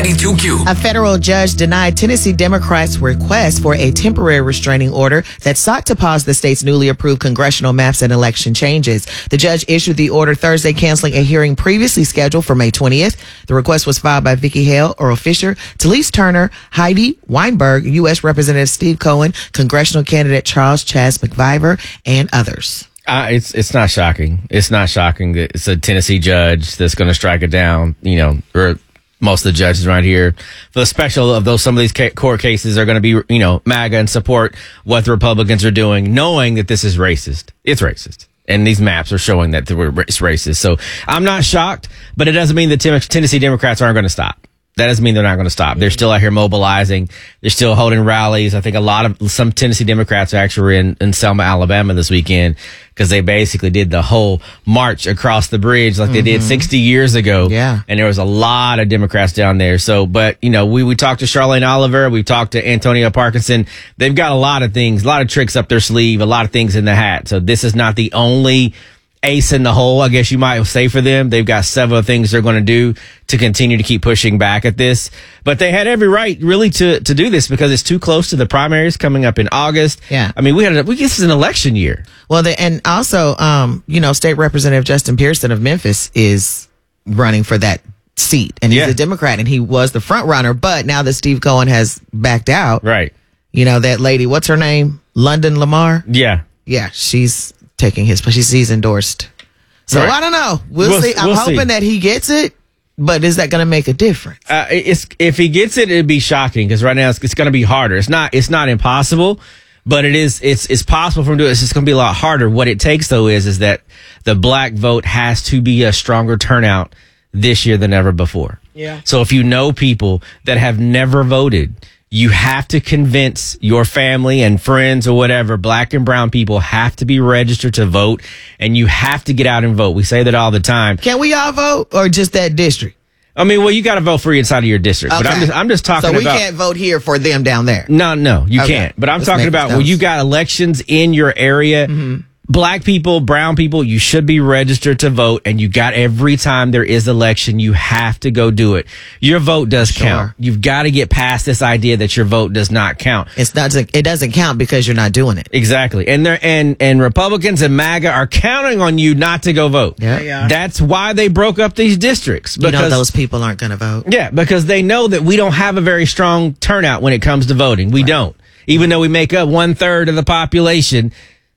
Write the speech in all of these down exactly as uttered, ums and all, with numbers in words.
ninety-two Q. A federal judge denied Tennessee Democrats' request for a temporary restraining order that sought to pause the state's newly approved congressional maps and election changes. The judge issued the order Thursday, canceling a hearing previously scheduled for May twentieth. The request was filed by Vicky Hale, Earl Fisher, Talise Turner, Heidi Weinberg, U S Representative Steve Cohen, congressional candidate Charles Chaz McViver, and others. Uh, it's it's not shocking. It's not shocking that it's a Tennessee judge that's going to strike it down. You know, or most of the judges right here for the special of those some of these ca- court cases are going to be, you know, MAGA and support what the Republicans are doing, knowing that this is racist. It's racist. And these maps are showing that it's racist. So I'm not shocked, but it doesn't mean the Ten- Tennessee Democrats aren't going to stop. That doesn't mean they're not going to stop. They're still out here mobilizing. They're still holding rallies. I think a lot of some Tennessee Democrats actually were in, in Selma, Alabama this weekend because they basically did the whole march across the bridge like mm-hmm. they did sixty years ago. Yeah. And there was a lot of Democrats down there. So, but, you know, we, we talked to Charlene Oliver. We talked to Antonia Parkinson. They've got a lot of things, a lot of tricks up their sleeve, a lot of things in the hat. So this is not the only ace in the hole, I guess you might say, for them. They've got several things they're going to do to continue to keep pushing back at this. But they had every right, really, to, to do this because it's too close to the primaries coming up in August. Yeah. I mean, we had a, we, this is an election year. Well, the, and also, um, you know, State Representative Justin Pearson of Memphis is running for that seat. And he's Yeah. a Democrat, and he was the front runner. But now that Steve Cohen has backed out, Right. you know, that lady, what's her name? London Lamar? Yeah. Yeah, she's taking his, but she's, he's endorsed. So Right. I don't know. We'll, We'll- see. I'm we'll hoping see. that he gets it, but is that going to make a difference? Uh, it's, if he gets it, it'd be shocking because right now it's, it's going to be harder. It's not, it's not impossible, but it is, it's, it's possible for him to do it. It's just going to be a lot harder. What it takes though is, is that the black vote has to be a stronger turnout this year than ever before. Yeah. So if you know people that have never voted, you have to convince your family and friends or whatever, black and brown people have to be registered to vote, and you have to get out and vote. We say that all the time. Can we all vote or just that district? I mean, well, you got to vote for inside of your district, but I'm Okay. just, I'm just talking So we about. can't vote here for them down there. No, no, you Okay. can't. But I'm Let's talking make about this when you got elections in your area. Mm-hmm. Black people, brown people, you should be registered to vote, and you got every time there is election, you have to go do it. Your vote does Sure. count. You've got to get past this idea that your vote does not count. It's not. It doesn't count because you're not doing it. Exactly. And there and and Republicans and MAGA are counting on you not to go vote. Yeah. They are. That's why they broke up these districts. You know Because those people aren't going to vote. Yeah, because they know that we don't have a very strong turnout when it comes to voting. We don't. Even though we make up one third of the population.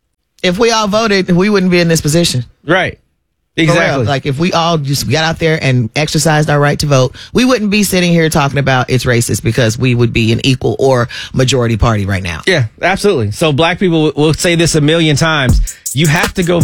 If we all voted, we wouldn't be in this position. Right. For real. Exactly. Like if we all just got out there and exercised our right to vote, we wouldn't be sitting here talking about it's racist because we would be an equal or majority party right now. Yeah, absolutely. So black people will say this a million times. You have to go vote.